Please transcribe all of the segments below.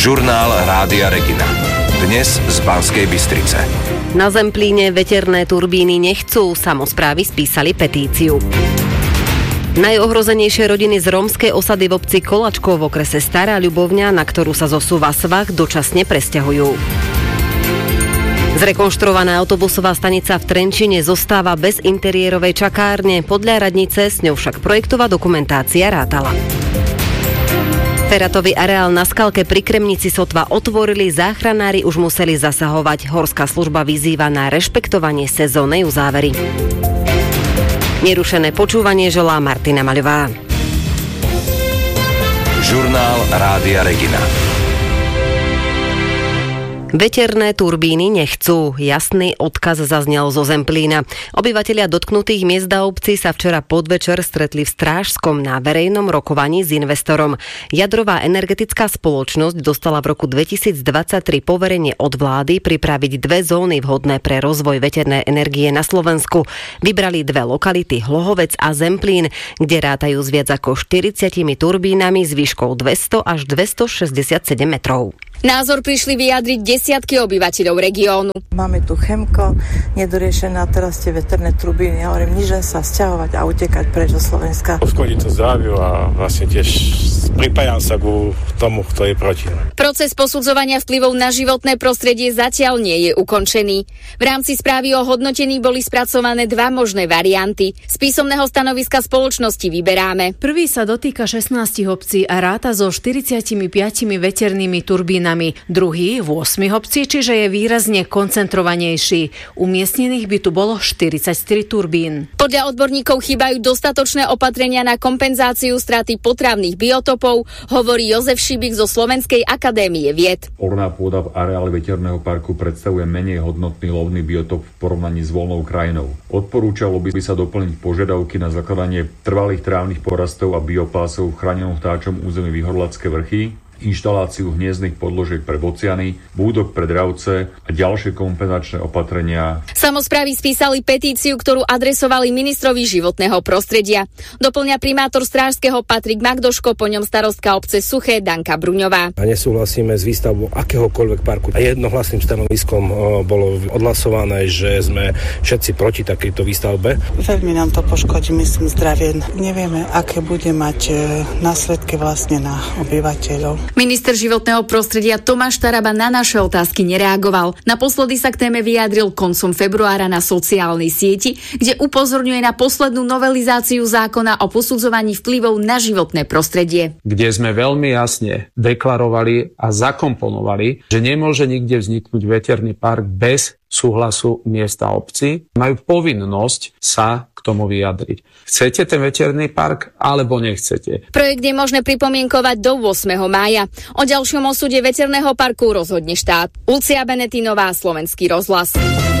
Žurnál Rádia Regina. Dnes z Banskej Bystrice. Na Zemplíne veterné turbíny nechcú, samosprávy spísali petíciu. Najohrozenejšie rodiny z rómskej osady v obci Kolačkov v okrese Stará Ľubovňa, na ktorú sa zosúva svah, dočasne presťahujú. Zrekonštruovaná autobusová stanica v Trenčine zostáva bez interiérovej čakárne. Podľa radnice s ňou však projektová dokumentácia rátala. Feratový areál na Skalke pri Kremnici sotva otvorili, záchranári už museli zasahovať. Horská služba vyzýva na rešpektovanie sezónnej uzávery. Nerušené počúvanie želá Martina Maľová. Žurnál Rádia Regina. Veterné turbíny nechcú. Jasný odkaz zaznel zo Zemplína. Obyvatelia dotknutých miest a obcí sa včera podvečer stretli v Strážskom na verejnom rokovaní s investorom. Jadrová energetická spoločnosť dostala v roku 2023 poverenie od vlády pripraviť 2 zóny vhodné pre rozvoj veternej energie na Slovensku. Vybrali 2 lokality, Hlohovec a Zemplín, kde rátajú s viac ako 40 turbínami s výškou 200 až 267 metrov. Názor prišli vyjadriť desiatky obyvateľov regiónu. Máme tu Chemko, nedoriešené, a teraz tie veterné turbíny. Ja hovorím, nič len sa sťahovať a utekať preč zo Slovenska. Škodí to zdraviu a vlastne tiež pripájam sa ku tomu, kto je proti. Proces posudzovania vplyvov na životné prostredie zatiaľ nie je ukončený. V rámci správy o hodnotení boli spracované 2 možné varianty. Z písomného stanoviska spoločnosti vyberáme. Prvý sa dotýka 16 obcí a ráta so 45 veternými turbínami. Druhý 8 obcí, čiže je výrazne koncentrovanejší. Umiestnených by tu bolo 43 turbín. Podľa odborníkov chýbajú dostatočné opatrenia na kompenzáciu straty potravných biotopov, hovorí Jozef Šibik zo Slovenskej akadémie vied. Orná pôda v areále veterného parku predstavuje menej hodnotný lovný biotop v porovnaní s voľnou krajinou. Odporúčalo by sa doplniť požiadavky na zakladanie trvalých trávnych porastov a biopásov v chránenom vtáčom území Vyhorlatské vrchy, inštaláciu hniezdnych podložiek pre bociany, búdok pre dravce a ďalšie kompenzačné opatrenia. Samosprávy spísali petíciu, ktorú adresovali ministrovi životného prostredia. Doplňa primátor Strážskeho Patrik Magdoško, po ňom starostka obce Suché Danka Bruňová. A nesúhlasíme s výstavbou akéhokoľvek parku. A jednohlasným stanoviskom bolo odhlasované, že sme všetci proti takejto výstavbe. Veľmi nám to poškodí, myslím, zdravie. Nevieme, aké bude mať následky vlastne na obyvateľov. Minister životného prostredia Tomáš Taraba na naše otázky nereagoval. Naposledy sa k téme vyjadril koncom februára na sociálnej sieti, kde upozorňuje na poslednú novelizáciu zákona o posudzovaní vplyvov na životné prostredie. Kde sme veľmi jasne deklarovali a zakomponovali, že nemôže nikde vzniknúť veterný park bez súhlasu miesta obci. Majú povinnosť sa k tomu vyjadriť. Chcete ten veterný park, alebo nechcete? Projekt je možné pripomienkovať do 8. mája. O ďalšom osude veterného parku rozhodne štát. Lucia Benetinová, Slovenský rozhlas.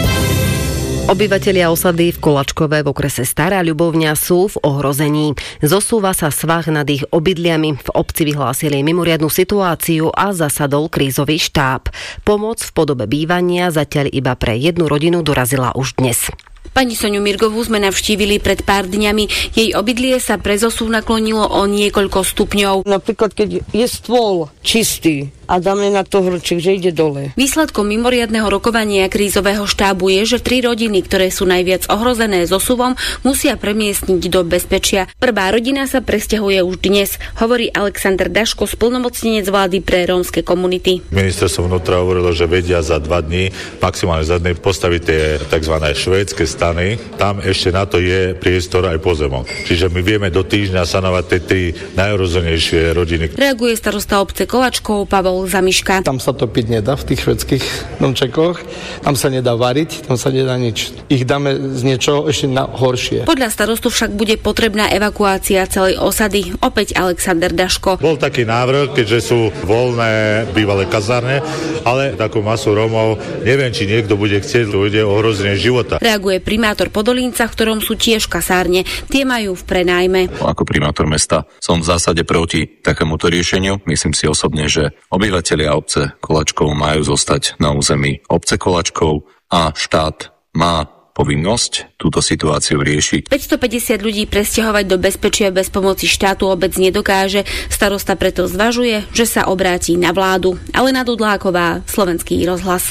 Obyvatelia osady v Kolačkove v okrese Stará Ľubovňa sú v ohrození. Zosúva sa svah nad ich obydliami. V obci vyhlásili mimoriadnu situáciu a zasadol krízový štáb. Pomoc v podobe bývania zatiaľ iba pre jednu rodinu dorazila už dnes. Pani Soňu Mirgovú sme navštívili pred pár dňami. Jej obydlie sa pre zosúv naklonilo o niekoľko stupňov. Napríklad, keď je stôl čistý a dáme na to hrček, že ide dole. Výsledkom mimoriadneho rokovania krízového štábu je, že 3 rodiny, ktoré sú najviac ohrozené zosuvom, musia premiestniť do bezpečia. Prvá rodina sa presťahuje už dnes, hovorí Alexander Daško, splnomocnenec vlády pre rómske komunity. Ministerstvo vnútra hovorilo, že vedia za 2 dní, maximálne za dny, postaviť tie tzv. Švédske stany. Tam ešte na to je priestor aj pozemok. Čiže my vieme do týždňa sanovať tie 3 najohrozenejšie rodiny. Reaguje starosta obce Kolačkov Pavel Zamiška. Tam sa topiť nedá v tých švédskych domčekoch, tam sa nedá variť, tam sa nedá nič. Ich dáme z niečoho ešte na horšie. Podľa starostu však bude potrebná evakuácia celej osady. Opäť Alexander Daško. Bol taký návrh, keďže sú voľné bývalé kazárne, ale takú masu Rómov, neviem, či niekto bude chcieť, ľudia ohrozenie života. Reaguje primátor Podolínca, v ktorom sú tiež kasárne. Tie majú v prenajme. Ako primátor mesta som v zásade proti takémuto riešeniu. Myslím si osobne, že obyvatelia obce Kolačkov majú zostať na území obce Kolačkov a štát má povinnosť túto situáciu riešiť. 550 ľudí presťahovať do bezpečia bez pomoci štátu obec nedokáže. Starosta preto zvažuje, že sa obráti na vládu. Alena Dudláková, Slovenský rozhlas.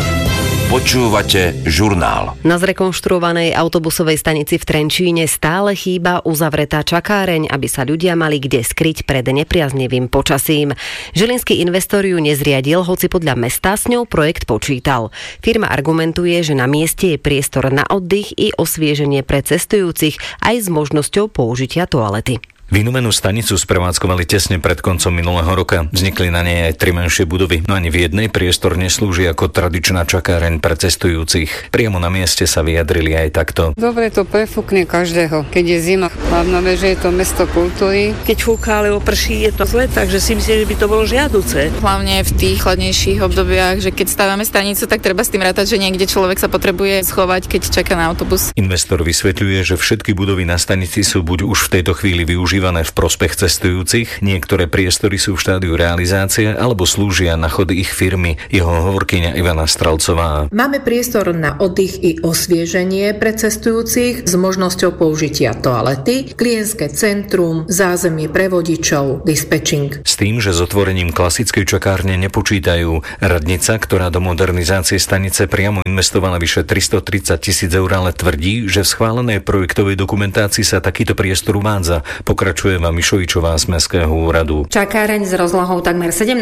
Počúvate žurnál. Na zrekonštruovanej autobusovej stanici v Trenčíne stále chýba uzavretá čakáreň, aby sa ľudia mali kde skryť pred nepriaznivým počasím. Žilinský investor ju nezriadil, hoci podľa mesta s ňou projekt počítal. Firma argumentuje, že na mieste je priestor na oddych i osvieženie pre cestujúcich aj s možnosťou použitia toalety. Vynovenú stanicu sprevádzkovali tesne pred koncom minulého roka. Vznikli na nej aj 3 menšie budovy, no ani v jednej priestor neslúži ako tradičná čakáreň pre cestujúcich. Priamo na mieste sa vyjadrili aj takto. Dobre to prefúkne každého, keď je zima. Hlavne, že je to mesto kultúry. Keď fúka, ale oprší, je to zle, takže si myslím, že by to bolo žiaduce. Hlavne v tých chladnejších obdobiach, že keď stávame stanicu, tak treba s tým rátať, že niekde človek sa potrebuje schovať, keď čaká na autobus. Investor vysvetľuje, že všetky budovy na stanici sú buď už v tejto chvíli využívané v prospech cestujúcich, niektoré priestory sú v štádiu realizácie alebo slúžia na chod ich firmy. Jeho hovorkyňa Ivana Stralcová. Máme priestor na oddych i osvieženie pre cestujúcich s možnosťou použitia toalety, klientské centrum, zázemie pre vodičov, dispečing. S tým, že s otvorením klasickej čakárne nepočítajú. Radnica, ktorá do modernizácie stanice priamo investovala vyše 330 000 eur, ale tvrdí, že v schválenej projektovej dokumentácii sa takýto priestor uvádza. Pokračuje Eva Mišovičová z Mestského úradu. Čakáreň s rozlohou takmer 17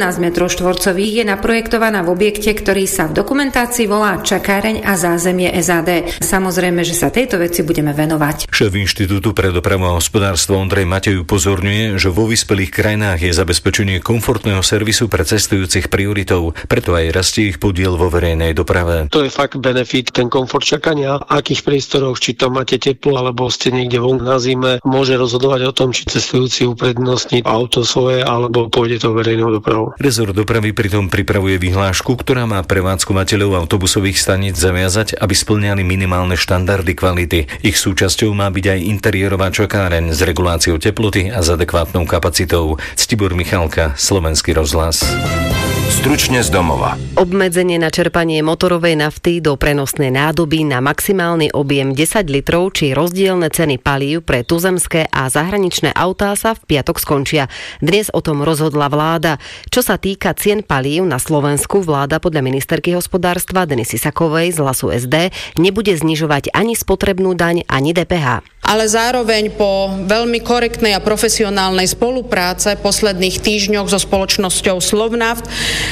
m2 je naprojektovaná v objekte, ktorý sa v dokumentácii volá Čakáreň a zázemie SAD. Samozrejme, že sa tejto veci budeme venovať. Šéf Inštitútu pre dopravu a hospodárstvo Ondrej Matej upozorňuje, že vo vyspelých krajinách je zabezpečenie komfortného servisu pre cestujúcich prioritou, preto aj rastie ich podiel vo verejnej doprave. To je fakt benefit, ten komfort čakania, akých priestoroch, či tam máte teplo alebo ste niekde von na zime, môže rozhodovať o tom, či cestujúci uprednostní auto svoje alebo pôjde to verejnou dopravou. Rezort dopravy pritom pripravuje vyhlášku, ktorá má prevádzkovateľov autobusových staníc zaviazať, aby spĺňali minimálne štandardy kvality. Ich súčasťou má byť aj interiérová čakáreň s reguláciou teploty a s adekvátnou kapacitou. Ctibor Michalka, Slovenský rozhlas. Stručne z domova. Obmedzenie na čerpanie motorovej nafty do prenosnej nádoby na maximálny objem 10 litrov či rozdielne ceny palív pre tuzemské a zahraničné autá sa v piatok skončia. Dnes o tom rozhodla vláda. Čo sa týka cien palív na Slovensku, vláda podľa ministerky hospodárstva Denisy Sakovej z Hlasu SD nebude znižovať ani spotrebnú daň, ani DPH. Ale zároveň po veľmi korektnej a profesionálnej spolupráce posledných týždňoch so spoločnosťou Slovnaft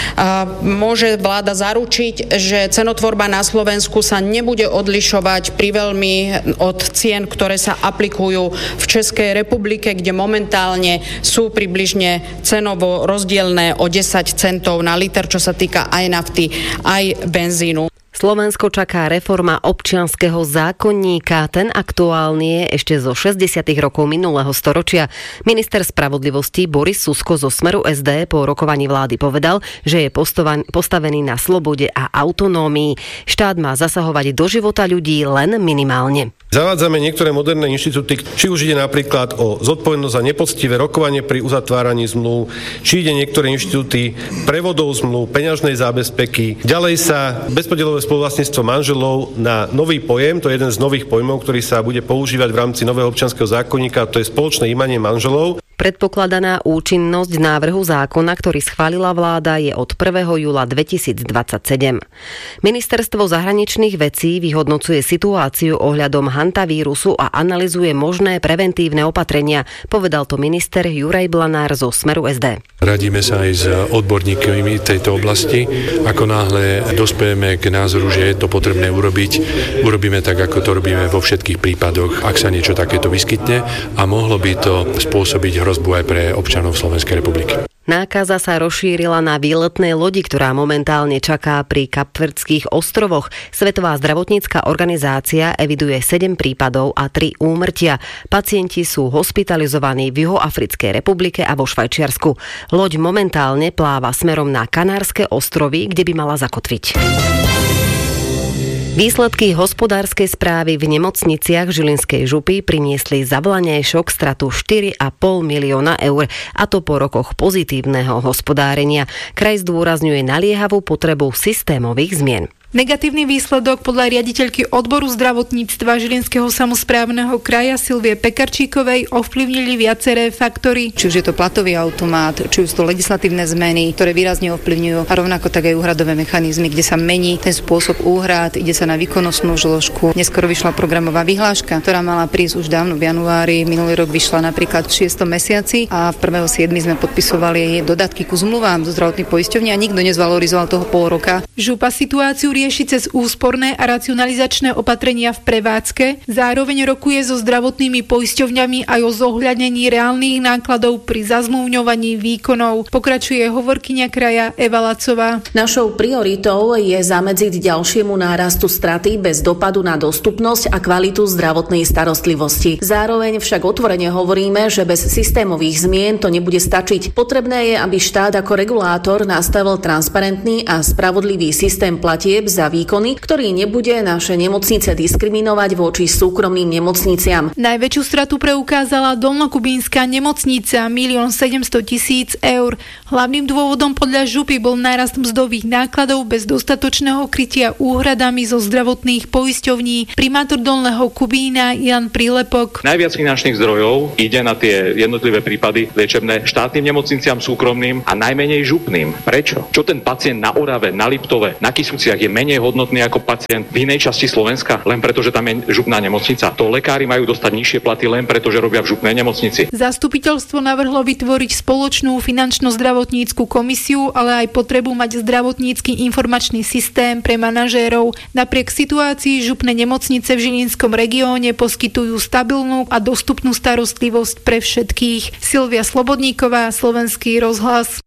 môže vláda zaručiť, že cenotvorba na Slovensku sa nebude odlišovať priveľmi od cien, ktoré sa aplikujú v Českej republike, kde momentálne sú približne cenovo rozdielne o 10 centov na liter, čo sa týka aj nafty, aj benzínu. Slovensko čaká reforma občianskeho zákonníka. Ten aktuálny je ešte zo 60. rokov minulého storočia. Minister spravodlivosti Boris Susko zo Smeru SD po rokovaní vlády povedal, že je postavený na slobode a autonómii. Štát má zasahovať do života ľudí len minimálne. Zavádzame niektoré moderné inštitúty, či už ide napríklad o zodpovednosť za nepoctivé rokovanie pri uzatváraní zmluv, či ide niektoré inštitúty prevodov zmluv, peňažnej zábezpeky. Ďalej sa bezpodielové spoluvlastníctvo manželov na nový pojem, to je jeden z nových pojmov, ktorý sa bude používať v rámci nového občianskeho zákonníka, to je spoločné imanie manželov. Predpokladaná účinnosť návrhu zákona, ktorý schválila vláda, je od 1. júla 2027. Ministerstvo zahraničných vecí vyhodnocuje situáciu ohľadom hantavírusu a analyzuje možné preventívne opatrenia, povedal to minister Juraj Blanár zo Smeru SD. Radíme sa aj s odborníkmi tejto oblasti. Ako náhle dospejeme k názoru, že je to potrebné urobiť, urobíme tak, ako to robíme vo všetkých prípadoch, ak sa niečo takéto vyskytne a mohlo by to spôsobiť hrozbu aj pre občanov Slovenskej republiky. Nákaza sa rozšírila na výletnej lodi, ktorá momentálne čaká pri Kapverdských ostrovoch. Svetová zdravotnícka organizácia eviduje 7 prípadov a 3 úmrtia. Pacienti sú hospitalizovaní v Juhoafrickej republike a vo Švajčiarsku. Loď momentálne pláva smerom na Kanárske ostrovy, kde by mala zakotviť. Výsledky hospodárskej správy v nemocniciach Žilinskej župy priniesli za vlaňajšok stratu 4,5 milióna eur, a to po rokoch pozitívneho hospodárenia. Kraj zdôrazňuje naliehavú potrebu systémových zmien. Negatívny výsledok podľa riaditeľky odboru zdravotníctva Žilinského samosprávneho kraja Silvie Pekarčíkovej ovplyvnili viaceré faktory. Či už je to platový automat, či už to legislatívne zmeny, ktoré výrazne ovplyvňujú, a rovnako tak aj úhradové mechanizmy, kde sa mení ten spôsob úhrad, ide sa na výkonnostnú zložku. Neskoro vyšla programová vyhláška, ktorá mala prísť už dávno v januári, minulý rok vyšla napríklad v 6. mesiaci a v 1.7. sme podpisovali dodatky ku zmluvám zo zdravotných poisťovní a nikto nezvalorizoval toho pol roka. Župa situáciu rieši cez úsporné a racionalizačné opatrenia v prevádzke, zároveň rokuje so zdravotnými poisťovňami aj o zohľadnení reálnych nákladov pri zazmluvňovaní výkonov. Pokračuje hovorkyňa kraja Eva Lacová. Našou prioritou je zamedziť ďalšiemu nárastu straty bez dopadu na dostupnosť a kvalitu zdravotnej starostlivosti. Zároveň však otvorene hovoríme, že bez systémových zmien to nebude stačiť. Potrebné je, aby štát ako regulátor nastavil transparentný a spravodlivý systém platieb za výkony, ktorý nebude naše nemocnice diskriminovať voči súkromným nemocniciam. Najväčšiu stratu preukázala Dolnokubínska nemocnica 1 700 000 eur. Hlavným dôvodom podľa župy bol nárast mzdových nákladov bez dostatočného krytia úhradami zo zdravotných poisťovní. Primátor Dolného Kubína Jan Prílepok. Najviac finančných zdrojov ide na tie jednotlivé prípady liečebné štátnym nemocniciam, súkromným a najmenej župným. Prečo? Čo ten pacient na Orave, na Liptove, na Kysuciach je menej hodnotný ako pacient v inej časti Slovenska, len preto, že tam je župná nemocnica? To lekári majú dostať nižšie platy len preto, že robia v župnej nemocnici. Zastupiteľstvo navrhlo vytvoriť spoločnú finančno-zdravotnícku komisiu, ale aj potrebu mať zdravotnícky informačný systém pre manažérov. Napriek situácii župné nemocnice v Žilinskom regióne poskytujú stabilnú a dostupnú starostlivosť pre všetkých. Silvia Slobodníková, Slovenský rozhlas.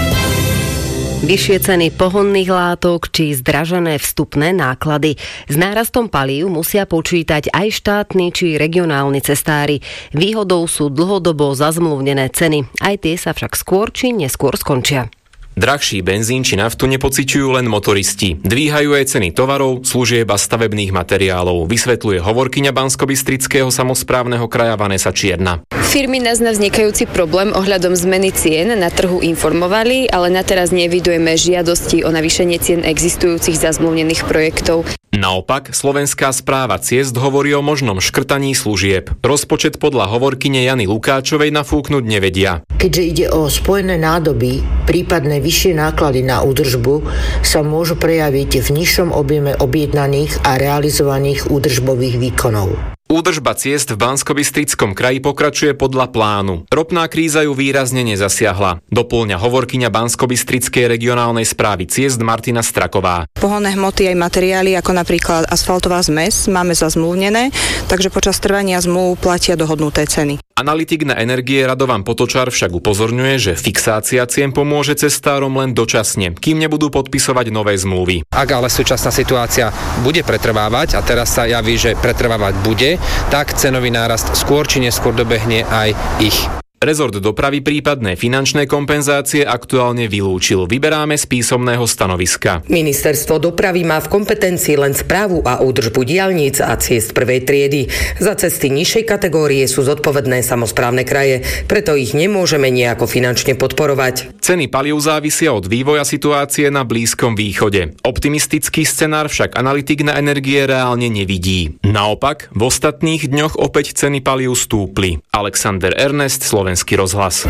Vyššie ceny pohonných látok či zdražené vstupné náklady. S nárastom palív musia počítať aj štátni či regionálni cestári. Výhodou sú dlhodobo zazmluvnené ceny. Aj tie sa však skôr či neskôr skončia. Drahší benzín či naftu nepociťujú len motoristi. Dvíhajú aj ceny tovarov, služieb a stavebných materiálov, vysvetľuje hovorkyňa Banskobystrického samosprávneho kraja Vanesa Čierna. Firmy nás na vznikajúci problém ohľadom zmeny cien na trhu informovali, ale na teraz nevidujeme žiadosti o navýšenie cien existujúcich zazmluvnených projektov. Naopak, Slovenská správa ciest hovorí o možnom škrtaní služieb. Rozpočet podľa hovorkyne Jany Lukáčovej nafúknuť nevedia. Keďže ide o spojené nádoby, prípadné vyššie náklady na údržbu sa môžu prejaviť v nižšom objeme objednaných a realizovaných údržbových výkonov. Údržba ciest v Banskobystrickom kraji pokračuje podľa plánu. Ropná kríza ju výrazne nezasiahla. Dopĺňa hovorkyňa Banskobystrickej regionálnej správy ciest Martina Straková. Pohonné hmoty aj materiály, ako napríklad asfaltová zmes, máme zazmluvnené, takže počas trvania zmluv platia dohodnuté ceny. Analytik na energie Radovan Potočar však upozorňuje, že fixácia cien pomôže cestárom len dočasne, kým nebudú podpisovať nové zmluvy. Ak ale súčasná situácia bude pretrvávať, a teraz sa javí, že pretrvávať bude, tak cenový nárast skôr či neskôr dobehne aj ich. Rezort dopravy prípadné finančné kompenzácie aktuálne vylúčil. Vyberáme z písomného stanoviska. Ministerstvo dopravy má v kompetencii len správu a údržbu diaľnic a ciest prvej triedy. Za cesty nižšej kategórie sú zodpovedné samosprávne kraje, preto ich nemôžeme nejako finančne podporovať. Ceny palív závisia od vývoja situácie na Blízkom východe. Optimistický scenár však analytik na energie reálne nevidí. Naopak, v ostatných dňoch opäť ceny palív stúpli. Alexander Ernest, Slovenský rozhlas.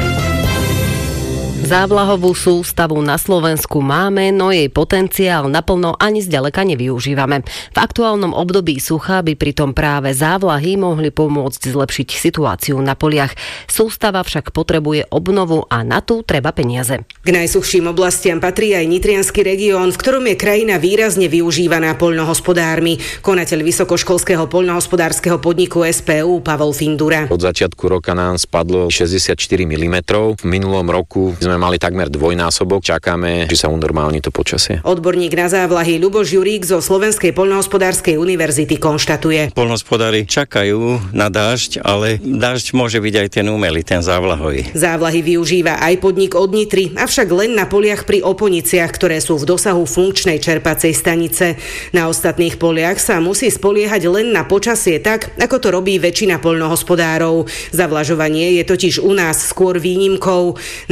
Závlahovú sústavu na Slovensku máme, no jej potenciál naplno ani zďaleka nevyužívame. V aktuálnom období sucha by pritom práve závlahy mohli pomôcť zlepšiť situáciu na poliach. Sústava však potrebuje obnovu a na tú treba peniaze. K najsuchším oblastiam patrí aj Nitriansky región, v ktorom je krajina výrazne využívaná poľnohospodármi. Konateľ vysokoškolského poľnohospodárskeho podniku SPU Pavol Findura. Od začiatku roka nám spadlo 64 mm. V minulom roku sme mali takmer dvojnásobok. Čakáme, či sa unormálni to počasie. Odborník na závlahy Ľuboš Jurík zo Slovenskej poľnohospodárskej univerzity konštatuje. Poľnohospodári čakajú na dážď, ale dážď môže byť aj ten umelý, ten závlahový. Závlahy využíva aj podnik od Nitry, avšak len na poliach pri Oponiciach, ktoré sú v dosahu funkčnej čerpacej stanice. Na ostatných poliach sa musí spoliehať len na počasie tak, ako to robí väčšina poľnohospodárov. Zavlažovanie je totiž u nás skôr výnimkou. Na Slovensku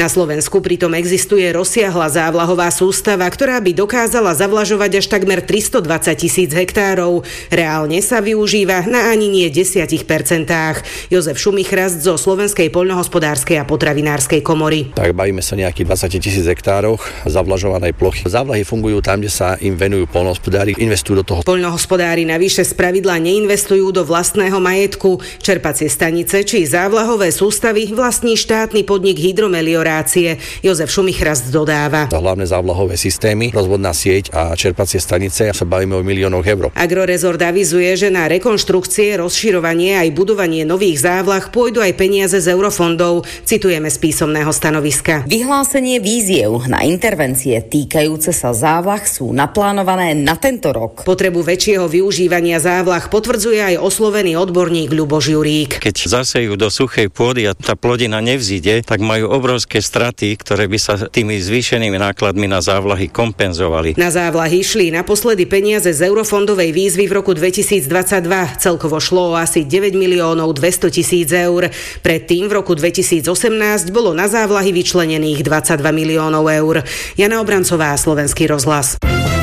Slovensku pritom existuje rozsiahla závlahová sústava, ktorá by dokázala zavlažovať až takmer 320 000 hektárov. Reálne sa využíva na ani nie 10%. Jozef Šumichrast zo Slovenskej poľnohospodárskej a potravinárskej komory. Tak bavíme sa nejakých 20 000 hektároch zavlažovanej plochy. Závlahy fungujú tam, kde sa im venujú poľnohospodári, investujú do toho. Poľnohospodári navyše spravidla neinvestujú do vlastného majetku. Čerpacie stanice či závlahové sústavy vlastní štátny podnik Hydromeliorácie. Jozef Šumichrast dodáva. Za hlavné závlahové systémy, rozvodná sieť a čerpacie stanice sa bavíme o miliónoch eur. Agrorezort avizuje, že na rekonštrukcie, rozširovanie aj budovanie nových závlah pôjdu aj peniaze z eurofondov. Citujeme z písomného stanoviska. Vyhlásenie výziev na intervencie týkajúce sa závlah sú naplánované na tento rok. Potrebu väčšieho využívania závlah potvrdzuje aj oslovený odborník Ľuboš Jurík. Keď zasejú do suchej pôdy a tá plodina nevzíde, tak majú obrovské straty, ktoré by sa tými zvýšenými nákladmi na závlahy kompenzovali. Na závlahy šli naposledy peniaze z eurofondovej výzvy v roku 2022. Celkovo šlo o asi 9 200 000 eur. Predtým v roku 2018 bolo na závlahy vyčlenených 22 miliónov eur. Jana Obrancová, Slovenský rozhlas.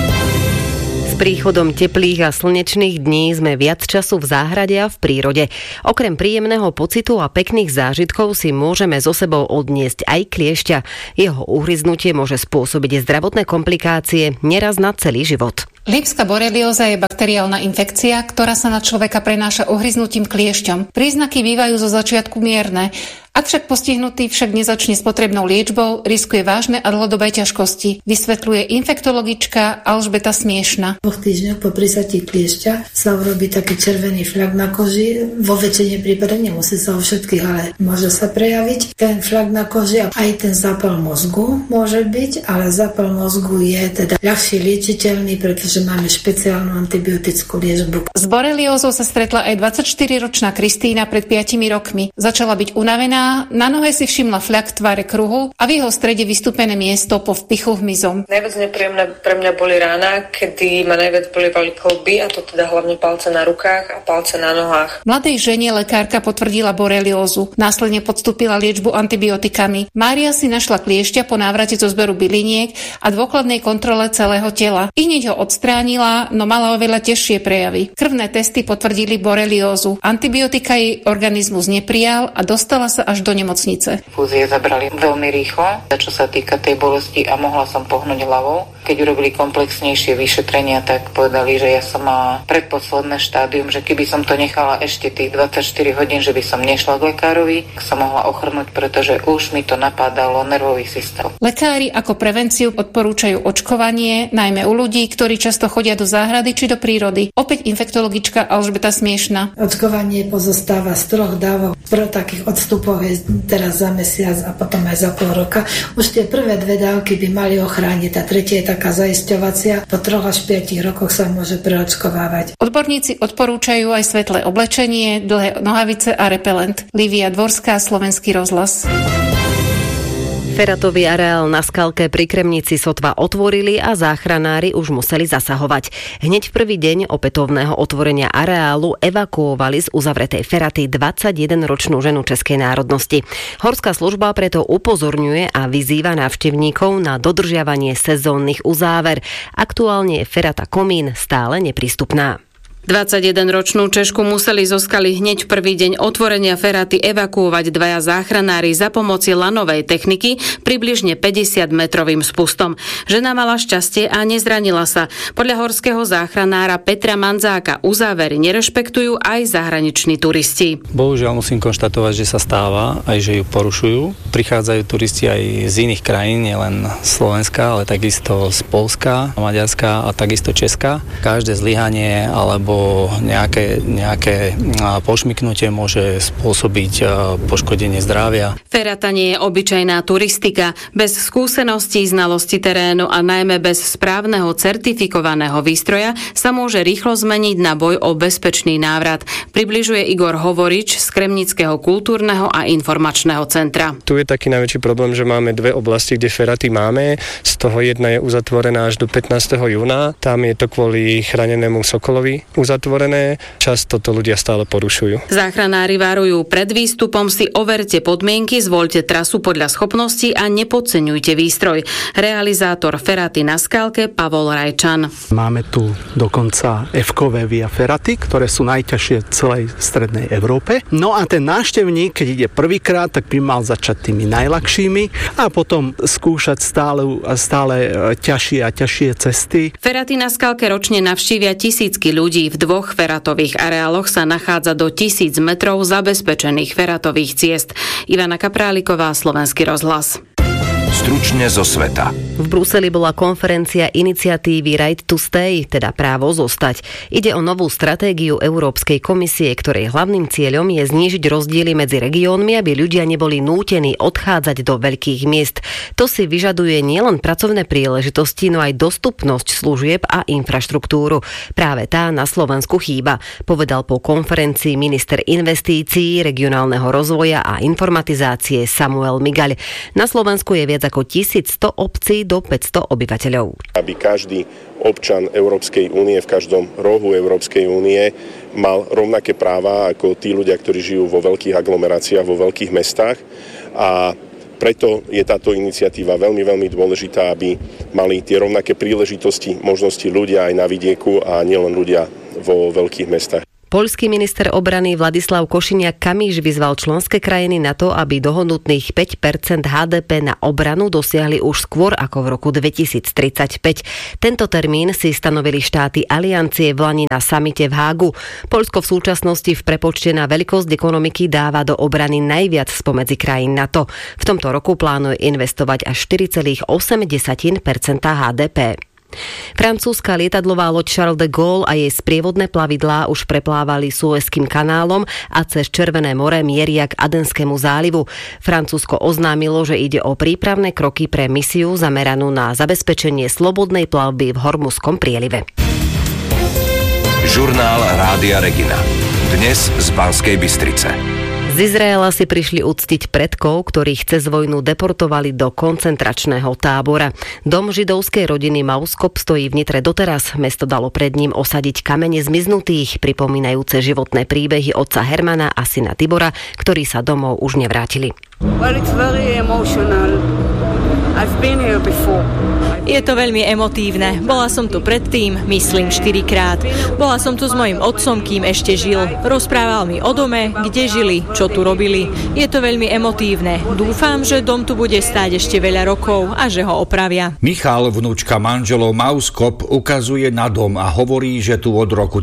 S príchodom teplých a slnečných dní sme viac času v záhrade a v prírode. Okrem príjemného pocitu a pekných zážitkov si môžeme so sebou odniesť aj kliešťa. Jeho uhryznutie môže spôsobiť zdravotné komplikácie neraz na celý život. Lipská borelióza je bakteriálna infekcia, ktorá sa na človeka prenáša uhryznutím kliešťom. Príznaky bývajú zo začiatku mierne. Ak však postihnutý nezačne s potrebnou liečbou, riskuje vážne a dlhodobé ťažkosti, vysvetľuje infektologička Alžbeta Smiešna. 2 týždňoch po prisatí kliešťa sa urobí taký červený flak na koži. Vo väčšine prípadov nemusí sa vo všetkých, ale môže sa prejaviť ten flak na koži a aj ten zápal mozgu môže byť, ale zápal mozgu je teda ľahšie liečiteľný, pretože máme špeciálnu antibiotickú liečbu. S boreliózou sa stretla aj 24-ročná Kristína pred 5 rokmi. Začala byť unavená. Na nohe si všimla fľak v tvare kruhu a v jeho strede vystúpené miesto po vpichu hmyzom. Najviac nepríjemné pre mňa boli rána, kedy ma najviac bolievali kĺby, a to teda hlavne palce na rukách a palce na nohách. Mladej žene lekárka potvrdila boreliózu. Následne podstúpila liečbu antibiotikami. Mária si našla kliešťa po návrate zo zberu byliniek a dôkladnej kontrole celého tela. Ihneď ho odstránila, no mala oveľa ťažšie prejavy. Krvné testy potvrdili boreliózu. Antibiotika jej organizmus neprijal a dostala sa až do nemocnice. Fúzie zabrali veľmi rýchlo, čo sa týka tej bolesti, a mohla som pohnúť hlavou. Keď urobili komplexnejšie vyšetrenia, tak povedali, že ja som mala predposledné štádium, že keby som to nechala ešte tých 24 hodín, že by som nešla k lekárovi, tak som mohla ochrnúť, pretože už mi to napádalo nervový systém. Lekári ako prevenciu odporúčajú očkovanie, najmä u ľudí, ktorí často chodia do záhrady či do prírody. Opäť infektologička Alžbeta Smiešna. Očkovanie pozostáva z 3 dávok. Pro takých odstupov je teraz za mesiac a potom aj za pol roka. Už tie prvé 2 dávky by mali ochrániť, a tretia je taká zaisťovacia. Po 3 až 5 rokoch sa môže preočkovávať. Odborníci odporúčajú aj svetlé oblečenie, dlhé nohavice a repelent. Lívia Dvorská, Slovenský rozhlas. Feratový areál na Skalke pri Kremnici sotva otvorili a záchranári už museli zasahovať. Hneď v prvý deň opätovného otvorenia areálu evakuovali z uzavretej Feraty 21-ročnú ženu českej národnosti. Horská služba preto upozorňuje a vyzýva návštevníkov na dodržiavanie sezónnych uzáver. Aktuálne je Ferata Komín stále neprístupná. 21-ročnú Češku museli zo Skaly hneď prvý deň otvorenia Feraty evakuovať 2 záchranári za pomoci lanovej techniky približne 50-metrovým spustom. Žena mala šťastie a nezranila sa. Podľa horského záchranára Petra Manzáka uzávery nerešpektujú aj zahraniční turisti. Bohužiaľ musím konštatovať, že sa stáva, aj že ju porušujú. Prichádzajú turisti aj z iných krajín, nielen Slovenska, ale takisto z Poľska, Maďarska a takisto Česka. Každé zlyhanie alebo nejaké pošmyknutie môže spôsobiť poškodenie zdravia. Ferata nie je obyčajná turistika. Bez skúseností, znalosti terénu a najmä bez správneho certifikovaného výstroja sa môže rýchlo zmeniť na boj o bezpečný návrat. Približuje Igor Hovorič z Kremnického kultúrneho a informačného centra. Tu je taký najväčší problém, že máme 2 oblasti, kde Feraty máme. Z toho jedna je uzatvorená až do 15. júna. Tam je to kvôli chránenému sokolovi uzatvorené. Často to ľudia stále porušujú. Záchranári varujú, pred výstupom si overte podmienky, zvoľte trasu podľa schopností a nepodceňujte výstroj. Realizátor Ferraty na skalke Pavol Rajčan. Máme tu dokonca F-kové Via Ferraty, ktoré sú najťažšie v celej strednej Európe. No a ten návštevník, keď ide prvýkrát, tak by mal začať tými najľahšími a potom skúšať stále ťažšie a ťažšie cesty. Ferraty na skalke ročne navštívia tisícky ľudí. V 2 feratových areáloch sa nachádza do 1000 metrov zabezpečených feratových ciest. Ivana Kapráliková, Slovenský rozhlas. Stručne zo sveta. V Bruseli bola konferencia iniciatívy Right to Stay, teda právo zostať. Ide o novú stratégiu Európskej komisie, ktorej hlavným cieľom je znížiť rozdiely medzi regiónmi, aby ľudia neboli nútení odchádzať do veľkých miest. To si vyžaduje nielen pracovné príležitosti, no aj dostupnosť služieb a infraštruktúru. Práve tá na Slovensku chýba, povedal po konferencii minister investícií, regionálneho rozvoja a informatizácie Samuel Migaľ. Na Slovensku je viac ako 1100 obcí do 500 obyvateľov. Aby každý občan Európskej únie v každom rohu Európskej únie mal rovnaké práva ako tí ľudia, ktorí žijú vo veľkých aglomeráciách, vo veľkých mestách. A preto je táto iniciatíva veľmi, veľmi dôležitá, aby mali tie rovnaké príležitosti, možnosti ľudia aj na vidieku a nielen ľudia vo veľkých mestách. Poľský minister obrany Vladislav Košiniak-Kamíš vyzval členské krajiny na to, aby dohodnutých 5% HDP na obranu dosiahli už skôr ako v roku 2035. Tento termín si stanovili štáty aliancie v lani na samite v Hágu. Poľsko v súčasnosti v prepočte na veľkosť ekonomiky dáva do obrany najviac spomedzi krajín NATO. V tomto roku plánuje investovať až 4,8% HDP. Francúzska lietadlová loď Charles de Gaulle a jej sprievodné plavidlá už preplávali Suezským kanálom a cez Červené more mieria k Adenskému zálivu. Francúzsko oznámilo, že ide o prípravné kroky pre misiu zameranú na zabezpečenie slobodnej plavby v Hormuzskom prielive. Žurnál Rádia Regina. Dnes z Banskej Bystrice. Z Izraela si prišli uctiť predkov, ktorých cez vojnu deportovali do koncentračného tábora. Dom židovskej rodiny Mauskop stojí v Nitre doteraz. Mesto dalo pred ním osadiť kamene zmiznutých, pripomínajúce životné príbehy otca Hermana a syna Tibora, ktorí sa domov už nevrátili. Well, it's very emotional. I've been here before. Je to veľmi emotívne. Bola som tu predtým, myslím 4-krát. Bola som tu s mojím otcom, kým ešte žil. Rozprával mi o dome, kde žili, čo tu robili. Je to veľmi emotívne. Dúfam, že dom tu bude stáť ešte veľa rokov a že ho opravia. Michal, vnúčka manželov Mauskop, ukazuje na dom a hovorí, že tu od roku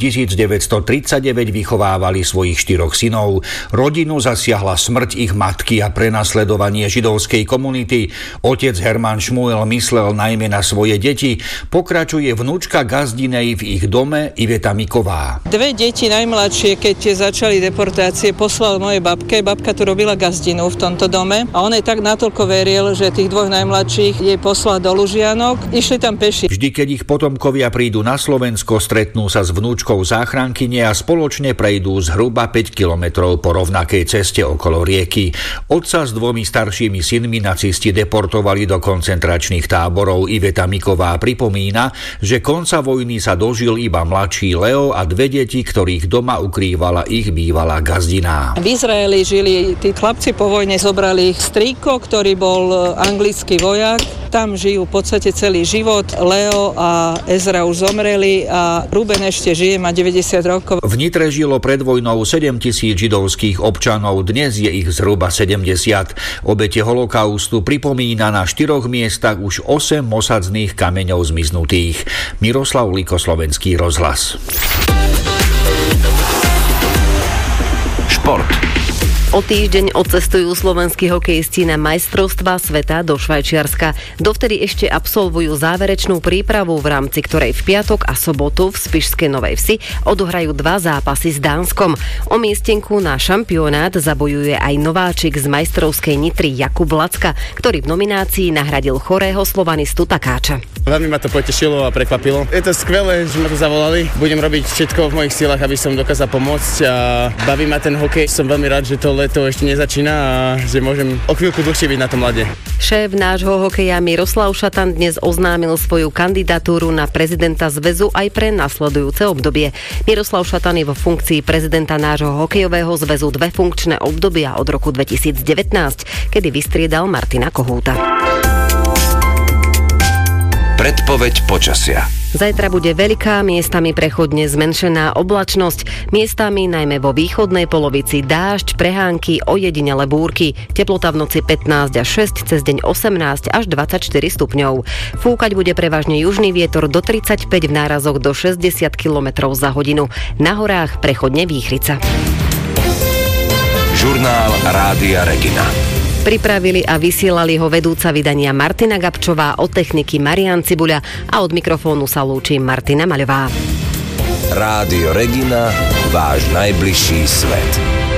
1939 vychovávali svojich 4 synov. Rodinu zasiahla smrť ich matky a prenasledovanie židovskej komunity. Otec Herman Šmuel myslel najmä na svoje deti. Pokračuje vnúčka gazdinej v ich dome Iveta Miková. 2 deti najmladšie, keď začali deportácie, poslal mojej babke. Babka tu robila gazdinu v tomto dome a on jej tak natoľko veril, že tých 2 najmladších jej poslal do Lužianok. Išli tam peši. Vždy, keď ich potomkovia prídu na Slovensko, stretnú sa s vnúčkou záchrankyne a spoločne prejdú zhruba 5 kilometrov po rovnakej ceste okolo rieky. Otca s 2 staršími synmi nacisti deportovali do koncentračných táborov. Iveta Miková pripomína, že konca vojny sa dožil iba mladší Leo a 2 deti, ktorých doma ukrývala ich bývalá gazdiná. V Izraeli žili tí chlapci po vojne, zobrali ich strýko, ktorý bol anglický vojak. Tam žijú v podstate celý život. Leo a Ezra už zomreli a Ruben ešte žije, má 90 rokov. V Nitre žilo pred vojnou 7 000 židovských občanov, dnes je ich zhruba 70. Obete holokaustu pripomína na 4 miestach už 8 mosadzných kameňov zmiznutých. Miroslav Liko, Slovenský rozhlas. Šport. O týždeň odcestujú slovenskí hokejisti na majstrovstvá sveta do Švajčiarska. Dovtedy ešte absolvujú záverečnú prípravu, v rámci ktorej v piatok a sobotu v Spišskej Novej Vsi odohrajú 2 zápasy s Dánskom. O miestenku na šampionát zabojuje aj nováčik z majstrovskej Nitry Jakub Lacka, ktorý v nominácii nahradil chorého slovanistu Takáča. Veľmi ma to potešilo a prekvapilo. Je to skvelé, že ma to zavolali. Budem robiť všetko v mojich silách, aby som dokázal pomôcť a baví ma ten hokej. Som veľmi rád, že to leto ešte nezačína a že môžem o chvíľku dlhšie byť na tom ľade. Šéf nášho hokeja Miroslav Šatan dnes oznámil svoju kandidatúru na prezidenta zväzu aj pre nasledujúce obdobie. Miroslav Šatan je vo funkcii prezidenta nášho hokejového zväzu 2 funkčné obdobia od roku 2019, kedy vystriedal Martina Kohúta. Predpoveď počasia. Zajtra bude veľká, miestami prechodne zmenšená oblačnosť, miestami najmä vo východnej polovici dážď, prehánky, ojedinele búrky, teplota v noci 15 až 6, cez deň 18 až 24 stupňov. Fúkať bude prevažne južný vietor do 35 v nárazoch do 60 km za hodinu. Na horách prechodne výchrica. Žurnál Rádia Regina. Pripravili a vysielali ho vedúca vydania Martina Gabčová, od techniky Marián Cibuľa a od mikrofónu sa lúči Martina Maľová. Rádio Regina, váš najbližší svet.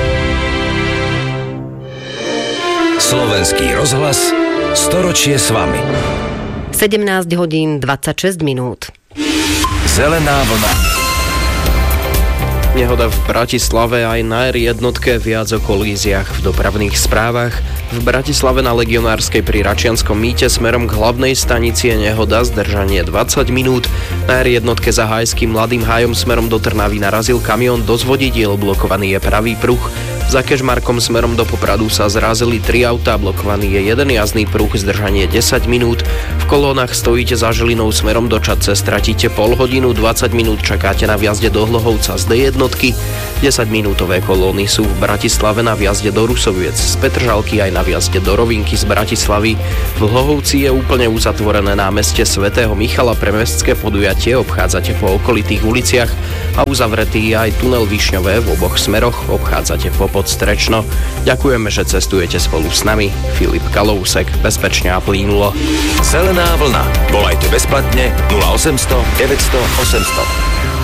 Slovenský rozhlas, storočie s vami. 17 hodín 26 minút. Zelená vlna. Nehoda v Bratislave, aj na R1 viac o kolíziách v dopravných správach. V Bratislave na Legionárskej pri Račianskom mýte smerom k hlavnej stanici je nehoda, zdržanie 20 minút. Na R1 za Hajským Mladým Hájom smerom do Trnavy narazil kamión do zvodidiel, blokovaný je pravý pruh. Za Kežmarkom smerom do Popradu sa zrazili 3 autá, blokovaný je jeden jazdný pruh, zdržanie 10 minút. V kolónach stojíte za Žilinou smerom do Čadce, stratíte pol hodinu, 20 minút čakáte na vjazde do Hlohovca z D1. 10-minútové kolóny sú v Bratislave na vjazde do Rusoviec, z Petržalky aj na vjazde do Rovinky z Bratislavy. V Hlohovci je úplne uzatvorené námestie svätého Michala pre mestské podujatie, obchádzate po okolitých uliciach a uzavretý je aj tunel Višňové v oboch smeroch, obchádzate popod Strečno. Ďakujeme, že cestujete spolu s nami. Filip Kalousek, bezpečne a plynulo. Zelená vlna. Volajte bezplatne 0800 900 800.